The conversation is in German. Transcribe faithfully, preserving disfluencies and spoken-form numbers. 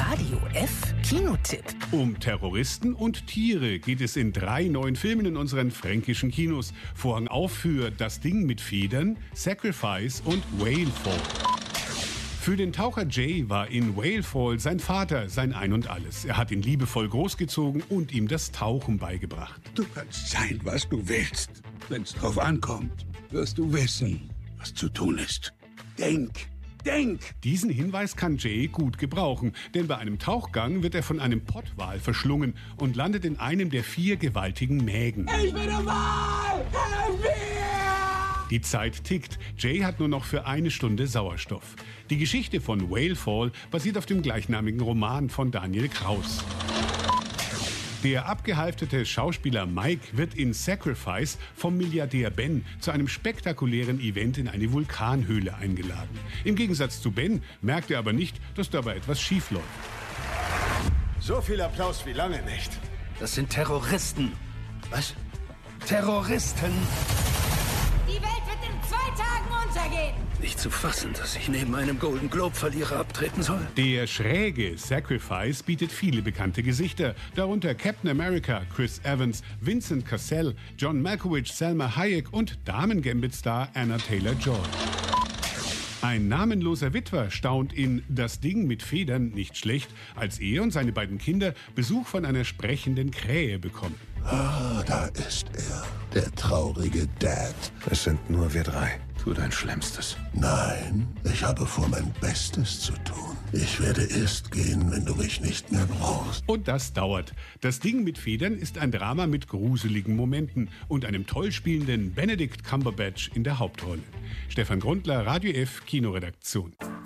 Radio F Kinotipp. Um Terroristen und Tiere geht es in drei neuen Filmen in unseren fränkischen Kinos. Vorhang auf für Das Ding mit Federn, Sacrifice und Whalefall. Für den Taucher Jay war in Whalefall sein Vater sein Ein und Alles. Er hat ihn liebevoll großgezogen und ihm das Tauchen beigebracht. Du kannst sein, was du willst. Wenn's drauf ankommt, wirst du wissen, was zu tun ist. Denk, denk! Diesen Hinweis kann Jay gut gebrauchen, denn bei einem Tauchgang wird er von einem Pottwal verschlungen und landet in einem der vier gewaltigen Mägen. Ich bin der Wal! Helf mir! Die Zeit tickt. Jay hat nur noch für eine Stunde Sauerstoff. Die Geschichte von Whalefall basiert auf dem gleichnamigen Roman von Daniel Kraus. Der abgehalfterte Schauspieler Mike wird in Sacrifice vom Milliardär Ben zu einem spektakulären Event in eine Vulkanhöhle eingeladen. Im Gegensatz zu Ben merkt er aber nicht, dass dabei etwas schief läuft. So viel Applaus wie lange nicht. Das sind Terroristen. Was? Terroristen! Die Welt wird in zwei Tagen untergehen. Nicht zu fassen, dass ich neben einem Golden Globe-Verlierer abtreten soll. Der schräge Sacrifice bietet viele bekannte Gesichter, darunter Captain America, Chris Evans, Vincent Cassel, John Malkovich, Salma Hayek und Damen-Gambit-Star Anna Taylor-Joy. Ein namenloser Witwer staunt in Das Ding mit Federn nicht schlecht, als er und seine beiden Kinder Besuch von einer sprechenden Krähe bekommen. Ah, da ist er, der traurige Dad. Es sind nur wir drei. Tu dein Schlimmstes. Nein, ich habe vor, mein Bestes zu tun. Ich werde erst gehen, wenn du mich nicht mehr brauchst. Und das dauert. Das Ding mit Federn ist ein Drama mit gruseligen Momenten und einem toll spielenden Benedict Cumberbatch in der Hauptrolle. Stefan Grundler, Radio F Kinoredaktion.